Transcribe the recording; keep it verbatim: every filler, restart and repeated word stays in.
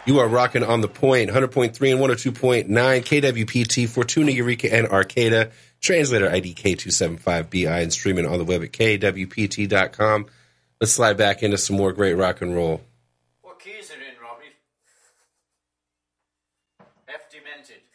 You are rocking on the point, one hundred point three and one oh two point nine K W P T, Fortuna, Eureka, and Arcata. Translator I D K two seven five B I and streaming on the web at K W P T dot com. Let's slide back into some more great rock and roll. What keys are in, Robbie? F demented.